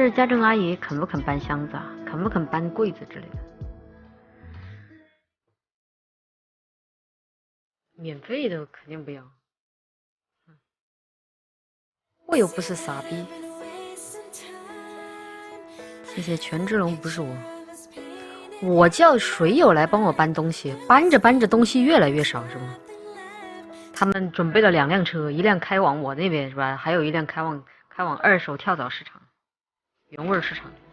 是家政阿姨肯不肯搬箱子啊？肯不肯搬柜子之类的？免费的肯定不要。我又不是傻逼。谢谢权志龙，不是我。我叫水友来帮我搬东西，搬着搬着东西越来越少，是吗？他们准备了2辆车，一辆开往我那边是吧？还有一辆开往二手跳蚤市场、原味市场。